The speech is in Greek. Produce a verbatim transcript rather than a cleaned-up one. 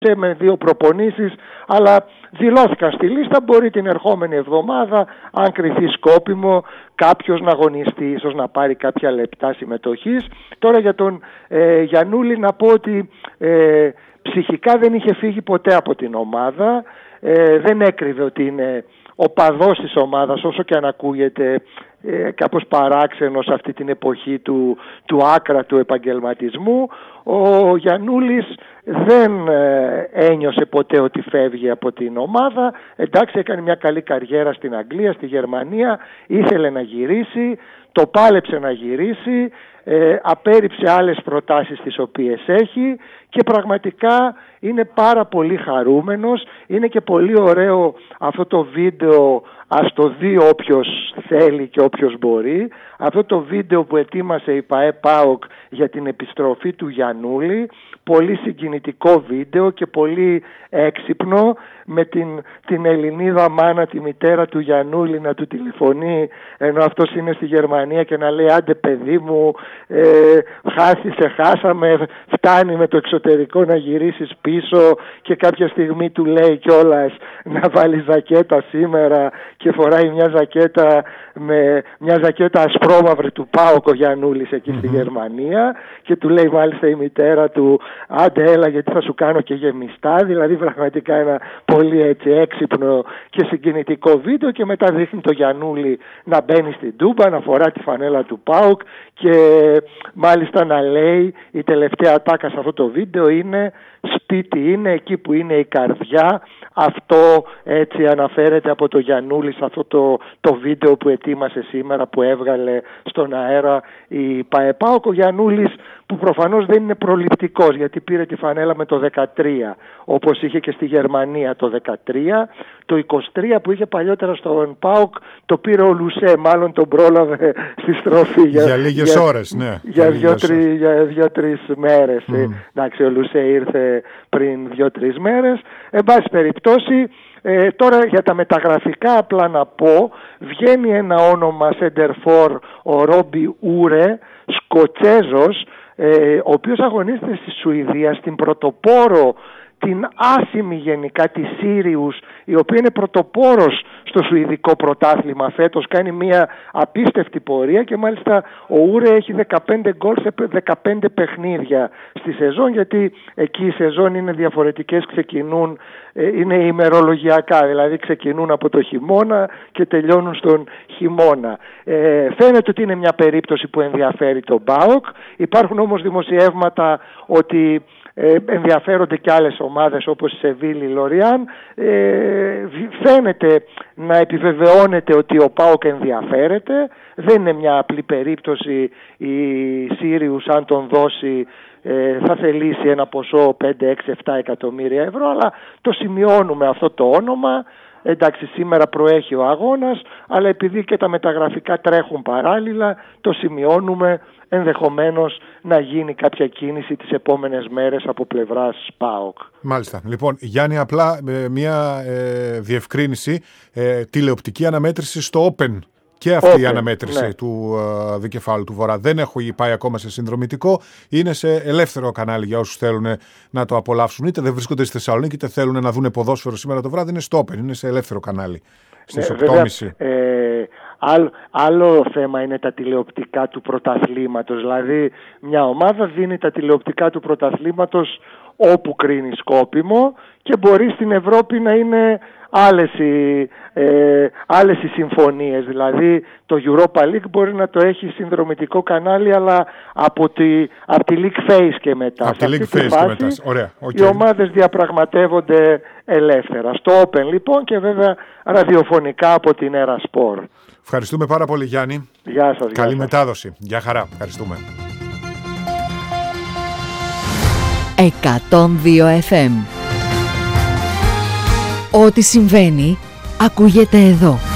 με δύο προπονήσεις, αλλά δηλώθηκαν στη λίστα. Μπορεί την ερχόμενη εβδομάδα, αν κριθεί σκόπιμο, κάποιος να αγωνιστεί, ίσως να πάρει κάποια λεπτά συμμετοχής. Τώρα για τον ε, Γιαννούλη να πω ότι ε, ψυχικά δεν είχε φύγει ποτέ από την ομάδα, ε, δεν έκρυβε ότι είναι οπαδός της ομάδας, όσο και αν ακούγεται ε, κάπως παράξενος αυτή την εποχή του, του άκρατου επαγγελματισμού. Ο Γιαννούλης δεν ε, ένιωσε ποτέ ότι φεύγει από την ομάδα. Εντάξει, έκανε μια καλή καριέρα στην Αγγλία, στη Γερμανία, ήθελε να γυρίσει, το πάλεψε να γυρίσει, ε, απέρριψε άλλες προτάσεις τις οποίες έχει και πραγματικά είναι πάρα πολύ χαρούμενος. Είναι και πολύ ωραίο αυτό το βίντεο, ας το δει όποιος θέλει και όποιος μπορεί, αυτό το βίντεο που ετοίμασε η ΠΑΕ ΠΑΟΚ για την επιστροφή του Γιαννούλη. Πολύ συγκινητικό βίντεο και πολύ έξυπνο, με την, την Ελληνίδα μάνα, τη μητέρα του Γιαννούλη, να του τηλεφωνεί ενώ αυτός είναι στη Γερμανία και να λέει άντε παιδί μου, ε, χάσισε, χάσαμε, φτάνει με το εξωτερικό να γυρίσεις πίσω, και κάποια στιγμή του λέει κιόλας να βάλει ζακέτα σήμερα και φοράει μια ζακέτα με μια ζακέτα ασπρόμαυρη του ΠΑΟΚ ο Γιαννούλης εκεί mm-hmm. στη Γερμανία, και του λέει μάλιστα η μητέρα του άντε έλα γιατί θα σου κάνω και γεμιστά. Δηλαδή πραγματικά ένα πολύ έτσι έξυπνο και συγκινητικό βίντεο, και μετά δείχνει το Γιαννούλη να μπαίνει στην Τούμπα, να φορά τη φανέλα του ΠΑΟΚ και μάλιστα να λέει, η τελευταία ατάκα σε αυτό το βίντεο είναι σπίτι είναι εκεί που είναι η καρδιά. Αυτό έτσι αναφέρεται από το Γιαννούλη σε αυτό το, το βίντεο που ετοίμασε σήμερα, που έβγαλε στον αέρα η ΠΑΕ ΠΑΟΚ. Ο Γιαννούλης, που προφανώς δεν είναι προληπτικός, γιατί πήρε τη φανέλα με το δεκατρία όπως είχε και στη Γερμανία το δεκατρία, το είκοσι τρία που είχε παλιότερα στον ΠΑΟΚ το πήρε ο Λουσέ, μάλλον τον πρόλαβε στη στροφή για, για λίγες για, ώρες, ναι. Για, για δύο-τρεις δύο, τρεις μέρες. Mm. Εντάξει, ο Λουσέ ήρθε πριν δύο-τρεις μέρες. Εν πάση περιπτώσει, ε, τώρα για τα μεταγραφικά απλά να πω, βγαίνει ένα όνομα σεντερφόρ, ο Ρόμπι Ούρε, Σκοτσέζος, ε, ο οποίος αγωνίζεται στη Σουηδία, στην πρωτοπόρο, την άσημη γενικά τη Σύριους, η οποία είναι πρωτοπόρος στο σουηδικό πρωτάθλημα φέτος, κάνει μια απίστευτη πορεία, και μάλιστα ο Ούρε έχει δεκαπέντε γκολ σε δεκαπέντε παιχνίδια στη σεζόν, γιατί εκεί οι σεζόν είναι διαφορετικές, ξεκινούν, είναι ημερολογιακά, δηλαδή ξεκινούν από το χειμώνα και τελειώνουν στον χειμώνα. Ε, φαίνεται ότι είναι μια περίπτωση που ενδιαφέρει τον ΠΑΟΚ. Υπάρχουν όμως δημοσιεύματα ότι Ε, ενδιαφέρονται και άλλες ομάδες όπως η Σεβίλη, η Λοριάν. Ε, φαίνεται να επιβεβαιώνεται ότι ο ΠΑΟΚ ενδιαφέρεται. Δεν είναι μια απλή περίπτωση η Σύριους, αν τον δώσει ε, θα θελήσει ένα ποσό πέντε, έξι, επτά εκατομμύρια ευρώ, αλλά το σημειώνουμε αυτό το όνομα. Εντάξει, σήμερα προέχει ο αγώνας, αλλά επειδή και τα μεταγραφικά τρέχουν παράλληλα, το σημειώνουμε, ενδεχομένως να γίνει κάποια κίνηση τις επόμενες μέρες από πλευράς ΠΑΟΚ. Μάλιστα. Λοιπόν, Γιάννη, απλά ε, μια ε, διευκρίνηση, ε, τηλεοπτική αναμέτρηση στο Open. Και αυτή Open, η αναμέτρηση ναι. του uh, δικεφάλου του Βορρά δεν έχει πάει ακόμα σε συνδρομητικό. Είναι σε ελεύθερο κανάλι για όσους θέλουν να το απολαύσουν. Είτε δεν βρίσκονται στη Θεσσαλονίκη, είτε θέλουν να δουν ποδόσφαιρο σήμερα το βράδυ. Είναι στο Open, είναι σε ελεύθερο κανάλι. Στις ναι, οκτώ και μισή. Ε, άλλο, άλλο θέμα είναι τα τηλεοπτικά του πρωταθλήματος. Δηλαδή, μια ομάδα δίνει τα τηλεοπτικά του πρωταθλήματος όπου κρίνει σκόπιμο, και μπορεί στην Ευρώπη να είναι άλλες οι, ε, άλλες οι συμφωνίες. Δηλαδή το Europa League μπορεί να το έχει συνδρομητικό κανάλι, αλλά από τη, από τη League Phase και μετά. Από τη League Phase και μετά. Ωραία. Okay. Οι ομάδες διαπραγματεύονται ελεύθερα. Στο Open λοιπόν, και βέβαια ραδιοφωνικά από την Era Sport. Ευχαριστούμε πάρα πολύ, Γιάννη. Γεια σας. Καλή γεια μετάδοση. Γεια χαρά. Ευχαριστούμε. εκατόν δύο εφ εμ. Ό,τι συμβαίνει ακούγεται εδώ.